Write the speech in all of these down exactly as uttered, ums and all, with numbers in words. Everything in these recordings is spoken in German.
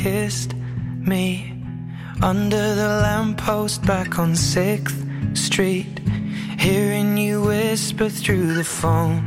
kissed me under the lamppost back on sixth Street, hearing you whisper through the phone.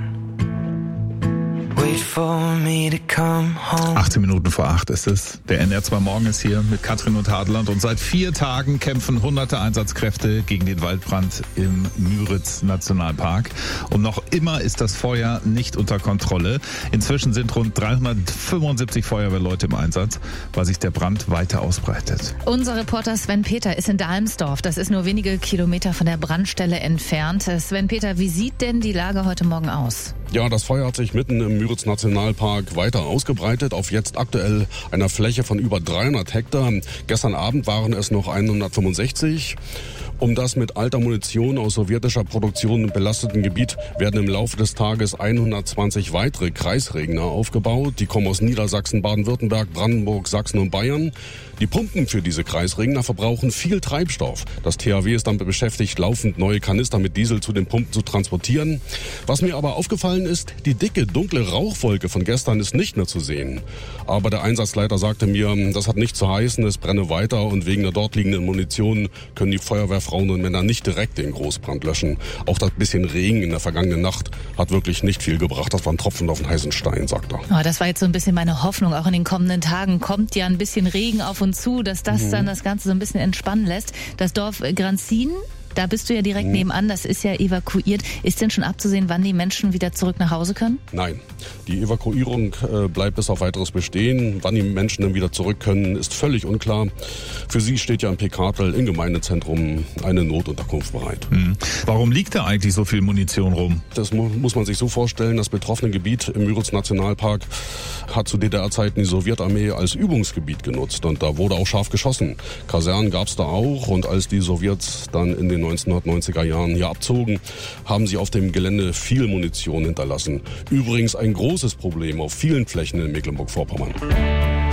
Wait for me to come home. achtzehn Minuten vor acht ist es. Der N R zwei Morgen ist hier mit Katrin und Hadeland und seit vier Tagen kämpfen hunderte Einsatzkräfte gegen den Waldbrand im Müritz-Nationalpark. Und noch immer ist das Feuer nicht unter Kontrolle. Inzwischen sind rund dreihundertfünfundsiebzig Feuerwehrleute im Einsatz, weil sich der Brand weiter ausbreitet. Unser Reporter Sven Peter ist in Dalmsdorf. Das ist nur wenige Kilometer von der Brandstelle entfernt. Sven Peter, wie sieht denn die Lage heute Morgen aus? Ja, das Feuer hat sich mitten im Müritz-Nationalpark weiter ausgebreitet, auf jetzt aktuell einer Fläche von über dreihundert Hektar. Gestern Abend waren es noch hundertfünfundsechzig. Um das mit alter Munition aus sowjetischer Produktion belasteten Gebiet werden im Laufe des Tages hundertzwanzig weitere Kreisregner aufgebaut. Die kommen aus Niedersachsen, Baden-Württemberg, Brandenburg, Sachsen und Bayern. Die Pumpen für diese Kreisregner verbrauchen viel Treibstoff. Das T H W ist damit beschäftigt, laufend neue Kanister mit Diesel zu den Pumpen zu transportieren. Was mir aber aufgefallen ist, die dicke, dunkle Rauchwolke von gestern ist nicht mehr zu sehen. Aber der Einsatzleiter sagte mir, das hat nichts zu heißen, es brenne weiter und wegen der dort liegenden Munition können die Feuerwehrfrauen und Männer nicht direkt den Großbrand löschen. Auch das bisschen Regen in der vergangenen Nacht hat wirklich nicht viel gebracht. Das war ein Tropfen auf den heißen Stein, sagt er. Oh, das war jetzt so ein bisschen meine Hoffnung. Auch in den kommenden Tagen kommt ja ein bisschen Regen auf uns zu, dass das mhm. dann das Ganze so ein bisschen entspannen lässt. Das Dorf Granzin, da bist du ja direkt mhm. nebenan, das ist ja evakuiert. Ist denn schon abzusehen, wann die Menschen wieder zurück nach Hause können? Nein, die Evakuierung äh, bleibt bis auf weiteres bestehen. Wann die Menschen dann wieder zurück können, ist völlig unklar. Für sie steht ja in Pekatel im Gemeindezentrum eine Notunterkunft bereit. Mhm. Warum liegt da eigentlich so viel Munition rum? Das mu- muss man sich so vorstellen, das betroffene Gebiet im Müritz-Nationalpark hat zu D D R-Zeiten die Sowjetarmee als Übungsgebiet genutzt und da wurde auch scharf geschossen. Kasernen gab es da auch und als die Sowjets dann in den neunzehnhundertneunziger Jahren hier abzogen, haben sie auf dem Gelände viel Munition hinterlassen. Übrigens ein großes Problem auf vielen Flächen in Mecklenburg-Vorpommern.